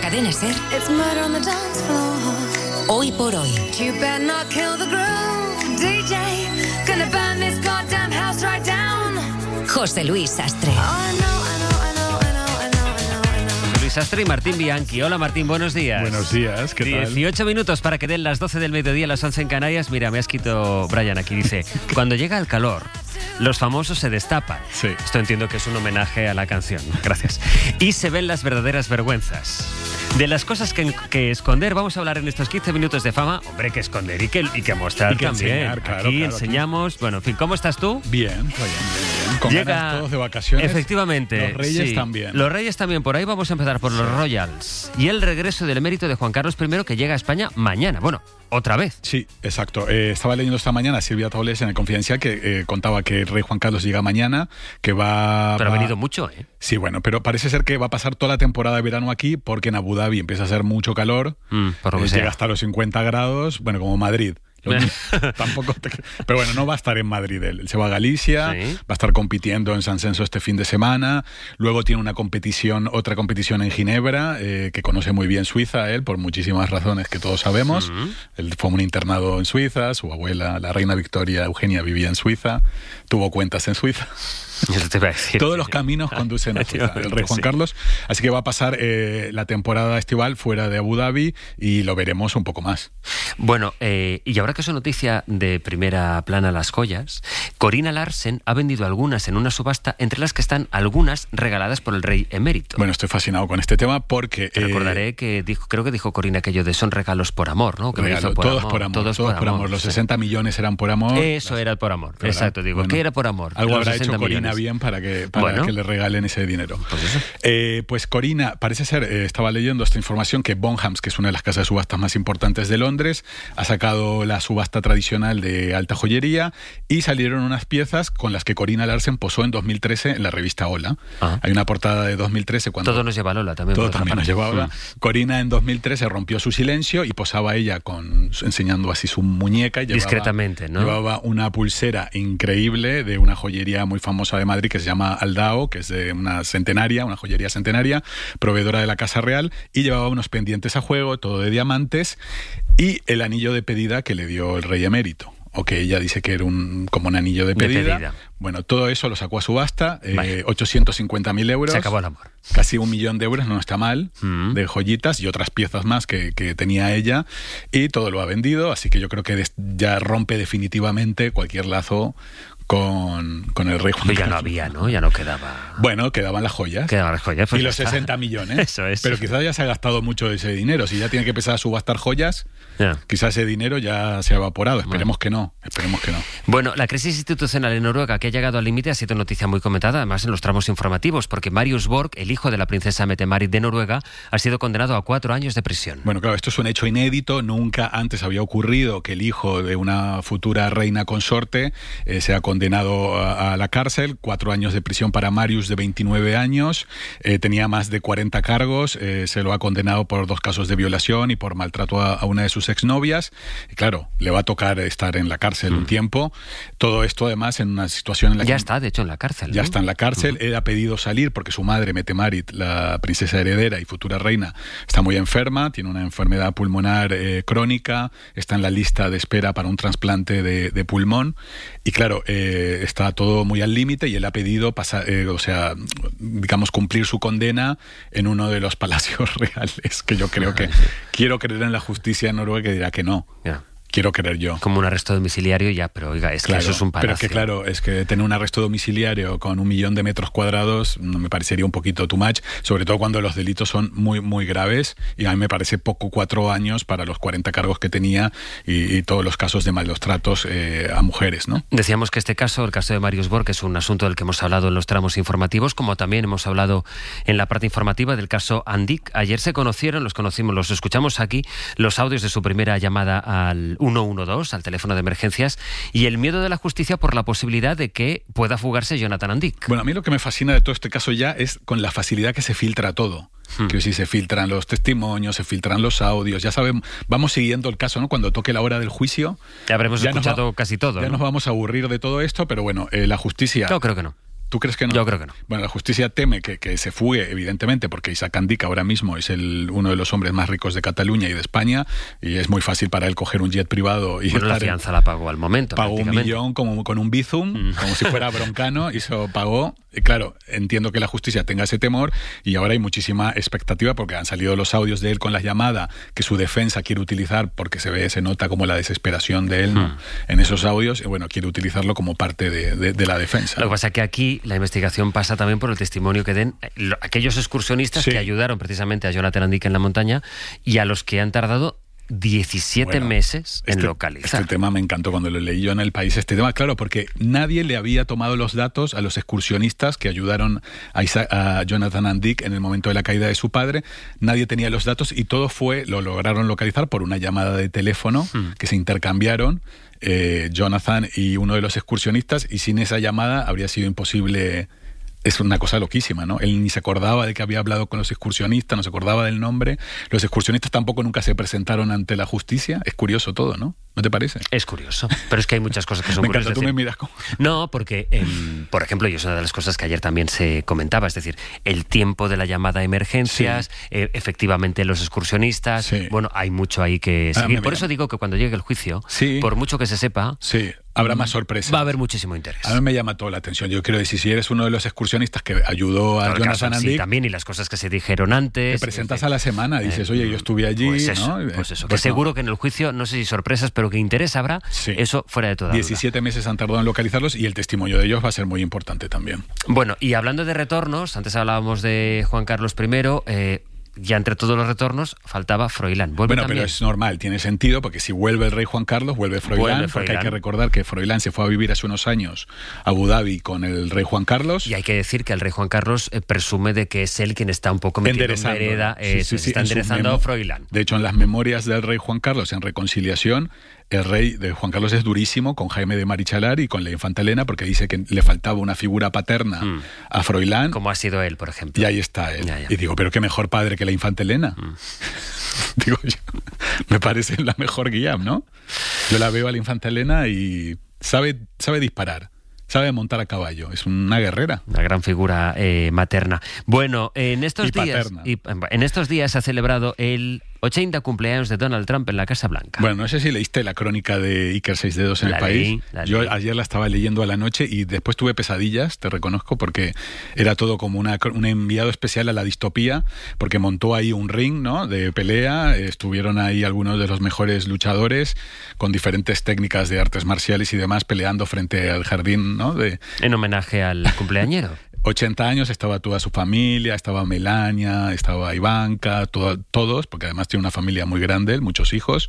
Cadena SER. It's murder on the dance floor. Hoy por hoy. You better not kill the groove, DJ. Gonna burn this goddamn house right down. José Luis Sastre. Luis Sastre y Martín Bianchi. Hola Martín, buenos días. Buenos días, ¿qué tal? 18 minutos para que den las 12 del mediodía, las 11 en Canarias. Mira, me ha escrito Brian aquí, dice, cuando llega el calor, los famosos se destapan. Sí. Esto entiendo que es un homenaje a la canción. Gracias. Y se ven las verdaderas vergüenzas. De las cosas que esconder, vamos a hablar en estos 15 minutos de fama. Hombre, que esconder y que mostrar y que también. Enseñar, claro, aquí claro, enseñamos. Bueno, en fin, ¿cómo estás tú? Bien. Con ganas todos de vacaciones. Efectivamente. Los Reyes sí. también. Los Reyes también. Por ahí vamos a empezar por los Royals. Y el regreso del emérito de Juan Carlos I, que llega a España mañana. Bueno, otra vez. Sí, exacto. Estaba leyendo esta mañana a Silvia Taules en el Confidencial que contaba que el rey Juan Carlos llega mañana, que va... Pero ha venido mucho, ¿eh? Sí, bueno, pero parece ser que va a pasar toda la temporada de verano aquí porque en Abu Dhabi empieza a hacer mucho calor. Por lo que sea. Llega hasta los 50 grados, bueno, como Madrid. Tampoco pero bueno, no va a estar en Madrid él se va a Galicia, sí. Va a estar compitiendo en San Censo este fin de semana, luego tiene otra competición en Ginebra, que conoce muy bien Suiza él, por muchísimas razones que todos sabemos. Él fue un internado en Suiza, su abuela, la reina Victoria Eugenia, vivía en Suiza, tuvo cuentas en Suiza. Eso te iba a decir. Todos los caminos conducen a Suiza, el rey Juan Carlos. Así que va a pasar la temporada estival fuera de Abu Dhabi y lo veremos un poco más. Bueno, y ahora que es noticia de primera plana las joyas, Corina Larsen ha vendido algunas en una subasta, entre las que están algunas regaladas por el rey emérito. Bueno, estoy fascinado con este tema porque... Te recordaré que creo que dijo Corina aquello de son regalos por amor, ¿no? Que me hizo todos por amor. Los 60 millones eran por amor. Eso era por amor. Claro. Exacto, digo, bueno, ¿qué era por amor? Algo habrá hecho Corina bien para que le regalen ese dinero. Pues eso. Pues Corina, parece ser, estaba leyendo esta información, que Bonhams, que es una de las casas de subastas más importantes de Londres, ha sacado la subasta tradicional de alta joyería y salieron unas piezas con las que Corina Larsen posó en 2013 en la revista Hola. Ajá. Hay una portada de 2013 cuando... Todo nos lleva a Lola también. Todo también nos lleva a Lola. Corina en 2013 rompió su silencio y posaba ella enseñando así su muñeca. Y discretamente, ¿no? Llevaba una pulsera increíble de una joyería muy famosa de Madrid que se llama Aldao, que es de una joyería centenaria, proveedora de la Casa Real, y llevaba unos pendientes a juego, todo de diamantes, y el anillo de pedida que le dio el rey emérito, o que ella dice que era como un anillo de pedida. Bueno, todo eso lo sacó a subasta, 850.000 euros. Se acabó el amor. Casi 1 millón de euros, no está mal, de joyitas y otras piezas más que tenía ella, y todo lo ha vendido, así que yo creo que ya rompe definitivamente cualquier lazo con el rey Juan Carlos. Ya no había, ¿no? Ya no quedaba... Bueno, quedaban las joyas. Pues y los 60 millones. Eso es. Pero quizás ya se ha gastado mucho de ese dinero. Si ya tiene que empezar a subastar joyas, quizás ese dinero ya se ha evaporado. Esperemos que no. Bueno, la crisis institucional en Noruega, que ha llegado al límite, ha sido noticia muy comentada, además en los tramos informativos, porque Marius Borg, el hijo de la princesa Mette-Marit de Noruega, ha sido condenado a 4 años de prisión. Bueno, claro, esto es un hecho inédito. Nunca antes había ocurrido que el hijo de una futura reina consorte sea condenado a la cárcel. 4 años de prisión para Marius, de 29 años. Tenía más de 40 cargos. Se lo ha condenado por 2 casos de violación y por maltrato a una de sus exnovias. Y claro, le va a tocar estar en la cárcel un tiempo. Todo esto además en una situación en la que... Ya está, de hecho, en la cárcel. Ya está en la cárcel. Él ha pedido salir porque su madre, Mette-Marit, la princesa heredera y futura reina, está muy enferma, tiene una enfermedad pulmonar crónica, está en la lista de espera para un trasplante de pulmón. Y claro, está todo muy al límite y él ha pedido cumplir su condena en uno de los palacios reales, que yo creo que quiero creer en la justicia en Noruega, que dirá que no. Quiero creer yo. Como un arresto domiciliario ya, pero oiga, es claro, que eso es un palacio. Pero es que claro, es que tener un arresto domiciliario con 1 millón de metros cuadrados me parecería un poquito too much, sobre todo cuando los delitos son muy, muy graves, y a mí me parece poco 4 años para los 40 cargos que tenía y todos los casos de malos tratos a mujeres, ¿no? Decíamos que este caso, el caso de Marius Borg, es un asunto del que hemos hablado en los tramos informativos, como también hemos hablado en la parte informativa del caso Andik. Ayer se conocieron, los escuchamos aquí, los audios de su primera llamada al 112, al teléfono de emergencias, y el miedo de la justicia por la posibilidad de que pueda fugarse Jonathan Andik. Bueno, a mí lo que me fascina de todo este caso ya es con la facilidad que se filtra todo. Que si se filtran los testimonios, se filtran los audios, ya sabemos, vamos siguiendo el caso, ¿no? Cuando toque la hora del juicio... Ya habremos escuchado casi todo, Ya ¿no? Nos vamos a aburrir de todo esto, pero bueno, la justicia... No, creo que no. ¿Tú crees que no? Yo creo que no. Bueno, la justicia teme que se fugue, evidentemente, porque Isaac Andic ahora mismo es uno de los hombres más ricos de Cataluña y de España, y es muy fácil para él coger un jet privado y la fianza la pagó al momento. Pagó 1 millón como con un Bizum, como si fuera Broncano, y se lo pagó. Y claro, entiendo que la justicia tenga ese temor, y ahora hay muchísima expectativa porque han salido los audios de él con la llamada que su defensa quiere utilizar, porque se nota como la desesperación de él, ¿no? En esos audios, y bueno, quiere utilizarlo como parte de la defensa. Lo que pasa es que aquí la investigación pasa también por el testimonio que den aquellos excursionistas que ayudaron precisamente a Jonathan Andic en la montaña y a los que han tardado 17 meses en localizar. Este tema me encantó cuando lo leí yo en El País. Este tema, claro, porque nadie le había tomado los datos a los excursionistas que ayudaron a Jonathan Andic en el momento de la caída de su padre. Nadie tenía los datos y todo lo lograron localizar por una llamada de teléfono que se intercambiaron Jonathan y uno de los excursionistas, y sin esa llamada habría sido imposible. Es una cosa loquísima, ¿no? Él ni se acordaba de que había hablado con los excursionistas, no se acordaba del nombre. Los excursionistas tampoco nunca se presentaron ante la justicia. Es curioso todo, ¿no? ¿No te parece? Es curioso, pero es que hay muchas cosas que son curiosas. Me encanta, tú me miras como... No, porque, por ejemplo, y es una de las cosas que ayer también se comentaba, es decir, el tiempo de la llamada a emergencias, efectivamente los excursionistas, bueno, hay mucho ahí que seguir. Por eso digo que cuando llegue el juicio, por mucho que se sepa... habrá más sorpresas. Va a haber muchísimo interés. A mí me llama toda la atención. Yo quiero decir, si eres uno de los excursionistas que ayudó a Jonathan Andic... Sí, también, y las cosas que se dijeron antes... Te presentas a la semana, dices, oye, yo estuve allí... Pues eso, ¿no? Pues eso. Que seguro que en el juicio, no sé si sorpresas, pero que interés habrá, eso fuera de toda 17 duda. meses han tardado en localizarlos y el testimonio de ellos va a ser muy importante también. Bueno, y hablando de retornos, antes hablábamos de Juan Carlos I... ya entre todos los retornos faltaba Froilán. Bueno, pero es normal, tiene sentido, porque si vuelve el rey Juan Carlos, vuelve Froilán, porque hay que recordar que Froilán se fue a vivir hace unos años a Abu Dhabi con el rey Juan Carlos. Y hay que decir que el rey Juan Carlos presume de que es él quien está un poco metido en vereda, está enderezando a Froilán. De hecho, en las memorias del rey Juan Carlos, en Reconciliación, el rey de Juan Carlos es durísimo con Jaime de Marichalar y con la infanta Elena, porque dice que le faltaba una figura paterna a Froilán. Como ha sido él, por ejemplo. Y ahí está él. Ya. Y digo, pero qué mejor padre que la infanta Elena. Digo yo, me parece la mejor guía, ¿no? Yo la veo a la infanta Elena y sabe disparar. Sabe montar a caballo, es una guerrera. Una gran figura materna. Bueno, en estos días se ha celebrado el 80 cumpleaños de Donald Trump en la Casa Blanca. Bueno, no sé si leíste la crónica de Iker 6 Dedos en El País. Yo ayer la estaba leyendo a la noche y después tuve pesadillas, te reconozco, porque era todo como un enviado especial a la distopía, porque montó ahí un ring, ¿no?, de pelea. Estuvieron ahí algunos de los mejores luchadores con diferentes técnicas de artes marciales y demás peleando frente al jardín, ¿no? En homenaje al cumpleañero. 80 años, estaba toda su familia, estaba Melania, estaba Ivanka, todos, porque además tiene una familia muy grande, muchos hijos.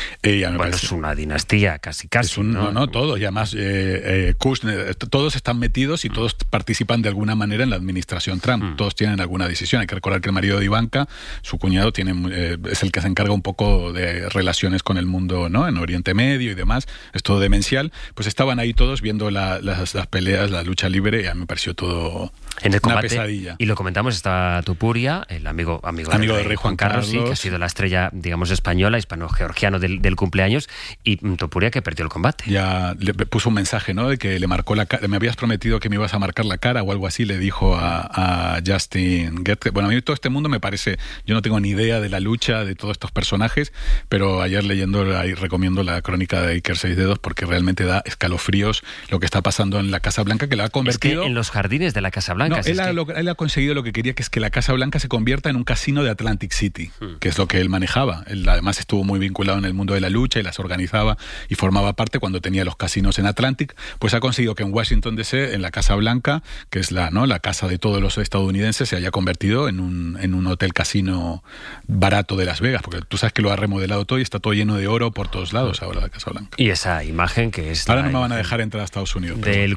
Es una dinastía, casi. No, todos. Y además Kushner, todos están metidos y todos participan de alguna manera en la administración Trump. Todos tienen alguna decisión. Hay que recordar que el marido de Ivanka, su cuñado, es el que se encarga un poco de relaciones con el mundo, ¿no?, en Oriente Medio y demás. Es todo demencial. Pues estaban ahí todos viendo las peleas, la lucha libre, y a mí me pareció todo... En el combate, una pesadilla. Y lo comentamos, está Tupuria, el amigo del rey Juan Carlos, sí, que ha sido la estrella, digamos, española, hispano-georgiano del cumpleaños, y Tupuria que perdió el combate. Ya le puso un mensaje, ¿no?, de que le marcó la cara, me habías prometido que me ibas a marcar la cara o algo así, le dijo a Justin Gaethje. Bueno, a mí todo este mundo me parece, yo no tengo ni idea de la lucha de todos estos personajes, pero ayer leyendo ahí recomiendo la crónica de Iker 6 Dedos porque realmente da escalofríos lo que está pasando en la Casa Blanca, que la ha convertido... Es que en los jardines de la Casa Blanca... No, él ha conseguido lo que quería, que es que la Casa Blanca se convierta en un casino de Atlantic City, que es lo que él manejaba. Él además estuvo muy vinculado en el mundo de la lucha y las organizaba y formaba parte cuando tenía los casinos en Atlantic. Pues ha conseguido que en Washington DC, en la Casa Blanca, que es la casa de todos los estadounidenses, se haya convertido en un hotel casino barato de Las Vegas, porque tú sabes que lo ha remodelado todo y está todo lleno de oro por todos lados ahora la Casa Blanca. Y esa imagen que es... Ahora no me van a dejar entrar a Estados Unidos.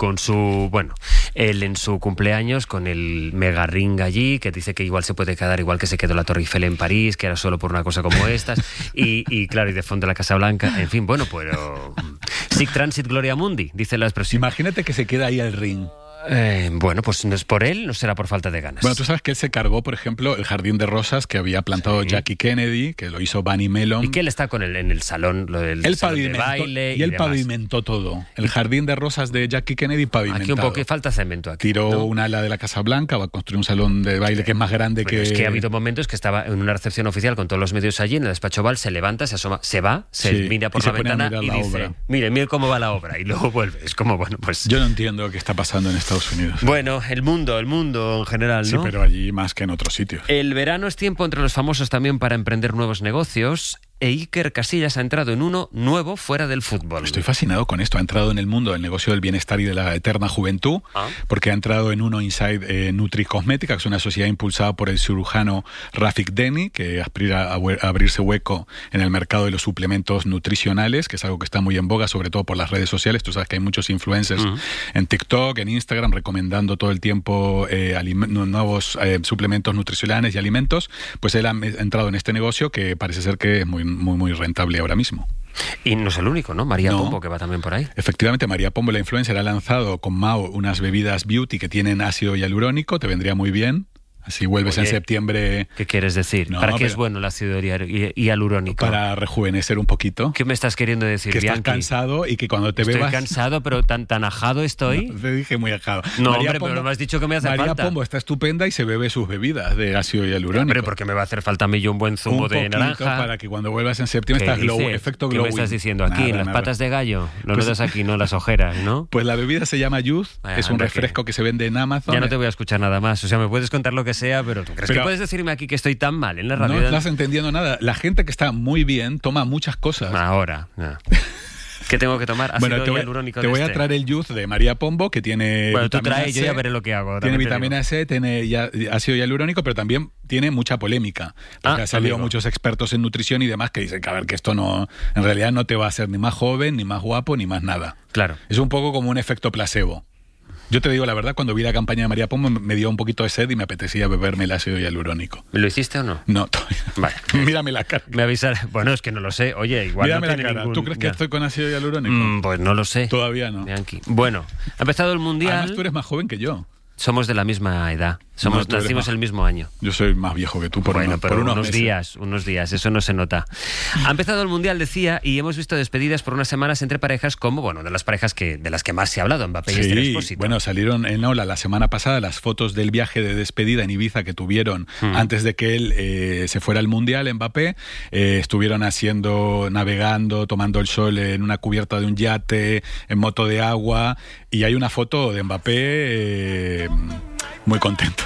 Él en su cumpleaños con el mega ring allí, que dice que igual se puede quedar igual que se quedó la Torre Eiffel en París, que era solo por una cosa como estas, y claro, y de fondo la Casa Blanca, en fin, bueno, pero... Sic transit gloria mundi, dice la expresión. Imagínate que se queda ahí el ring. Bueno, pues no es por él, no será por falta de ganas. Bueno, tú sabes que él se cargó, por ejemplo, el jardín de rosas que había plantado Jackie Kennedy, que lo hizo Bunny Mellon. Y que él está en el salón, salón de baile y él demás. Pavimentó todo. El jardín de rosas de Jackie Kennedy pavimentado. Aquí un poco falta cemento aquí. Tiró ¿no? un ala de la Casa Blanca, va a construir un salón de baile que es más grande que... Es que ha habido momentos que estaba en una recepción oficial con todos los medios allí, en el despacho Oval, se levanta, se asoma, se va, mira por la ventana y dice, mire cómo va la obra, y luego vuelve. Es como, bueno, pues... Yo no entiendo qué está pasando en Estados Unidos. Bueno, el mundo en general, ¿no? Sí, pero allí más que en otros sitios. El verano es tiempo entre los famosos también para emprender nuevos negocios. E Iker Casillas ha entrado en uno nuevo fuera del fútbol. Estoy fascinado con esto. Ha entrado en el mundo del negocio del bienestar y de la eterna juventud, porque ha entrado en uno Inside Nutri Cosmética, que es una sociedad impulsada por el cirujano Rafik Deni, que aspira a abrirse hueco en el mercado de los suplementos nutricionales, que es algo que está muy en boga, sobre todo por las redes sociales. Tú sabes que hay muchos influencers en TikTok, en Instagram, recomendando todo el tiempo nuevos suplementos nutricionales y alimentos. Pues él ha entrado en este negocio que parece ser que es muy rentable ahora mismo. Y no es el único, ¿no? María Pombo, que va también por ahí. Efectivamente, María Pombo, la influencer, ha lanzado con Mao unas bebidas beauty que tienen ácido hialurónico, te vendría muy bien. Así vuelves en septiembre... ¿Qué quieres decir? No, ¿Para qué es bueno el ácido hialurónico? Para rejuvenecer un poquito. ¿Qué me estás queriendo decir, Que Bianchi? estás cansado y que cuando te bebas... Estoy cansado, pero tan ajado estoy. No, te dije muy ajado. No, María hombre, Pombo, pero me has dicho que me hace María falta. Pombo está estupenda y se bebe sus bebidas de ácido hialurónico. Hombre, porque me va a hacer falta a mí yo un buen zumo de naranja. Para que cuando vuelvas en septiembre estás efecto glowing. ¿Qué me estás diciendo? Aquí, en las patas de gallo. Lo notas aquí, no las ojeras, ¿no? Pues la bebida se llama Youth, es un refresco que se vende en Amazon. Ya no te voy a escuchar nada más. O sea, me puedes contar lo que sea, pero ¿tú crees que puedes decirme aquí que estoy tan mal en la radio? No estás entendiendo nada. La gente que está muy bien toma muchas cosas. Ahora, no. ¿Qué tengo que tomar? Ácido hialurónico. Te voy a traer el Youth de María Pombo, que tiene... Bueno, tú traes, yo ya veré lo que hago. Tiene vitamina C, tiene ácido hialurónico, pero también tiene mucha polémica. Porque ha salido muchos expertos en nutrición y demás que dicen que, a ver, que esto no... En realidad no te va a hacer ni más joven, ni más guapo, ni más nada. Claro. Es un poco como un efecto placebo. Yo te digo la verdad, cuando vi la campaña de María Pombo me dio un poquito de sed y me apetecía beberme el ácido hialurónico. ¿Lo hiciste o no? No, todavía. Vale. Mírame la cara. Me avisarás. Bueno, es que no lo sé. Oye, igual Mírame no tiene la cara. ningún... ¿Tú crees que estoy con ácido hialurónico? Pues no lo sé. Todavía no. Bianchi. Bueno, ha empezado el Mundial. Además, tú eres más joven que yo. Somos de la misma edad. Nacimos el mismo año. Yo soy más viejo que tú por unos días, eso no se nota. Ha empezado el Mundial, decía, y hemos visto despedidas por unas semanas entre parejas como, bueno, de las parejas de las que más se ha hablado, Mbappé y Esther Expósito. Bueno, salieron en Ola la semana pasada las fotos del viaje de despedida en Ibiza que tuvieron antes de que él se fuera al Mundial, Mbappé. Estuvieron navegando, tomando el sol en una cubierta de un yate, en moto de agua, y hay una foto de Mbappé muy contento.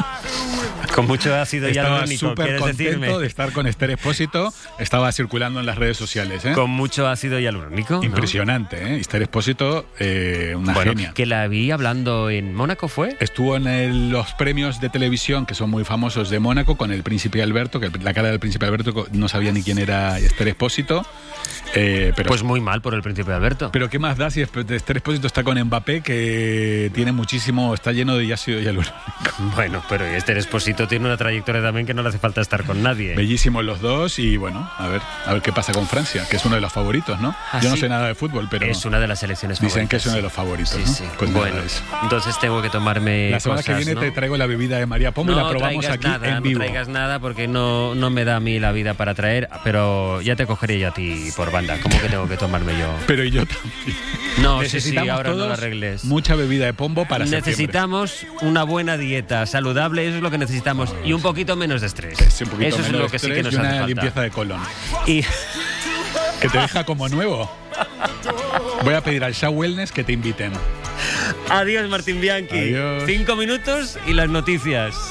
Con mucho ácido hialurónico. Estaba súper contento de estar con Esther Expósito. Estaba circulando en las redes sociales. Con mucho ácido hialurónico. Impresionante, ¿eh? Esther Expósito, una genia. Que la vi hablando en Mónaco, ¿fue? Estuvo en los premios de televisión, que son muy famosos de Mónaco, con el príncipe Alberto, que la cara del príncipe Alberto no sabía ni quién era Esther Expósito. Pero, pues muy mal por el príncipe Alberto. Pero ¿qué más da si Esther Expósito está con Mbappé, que tiene está lleno de ácido hialurónico? Bueno, pero Esther Expósito tiene una trayectoria también que no le hace falta estar con nadie. Bellísimos los dos y bueno, a ver qué pasa con Francia, que es uno de los favoritos, ¿no? Yo no sé nada de fútbol, pero... Es una de las selecciones favoritas. Dicen que es uno de los favoritos, ¿no? Sí. Pues bueno, entonces tengo que tomarme la semana que viene, ¿no? Te traigo la bebida de María Pombo y la probamos aquí en vivo. No traigas nada porque no me da a mí la vida para traer, pero ya te cogeré yo a ti por banda. ¿Cómo que tengo que tomarme yo? Pero yo también. No, sí, ahora no la arregles. Mucha bebida de pombo para Necesitamos una buena dieta saludable, eso es lo que necesitamos, y un poquito menos de estrés. Eso es lo que sí que nos hace falta. Y una limpieza de colon. Y que te deja como nuevo. Voy a pedir al Shaw Wellness que te inviten. Adiós, Martín Bianchi. Adiós. 5 minutos y las noticias.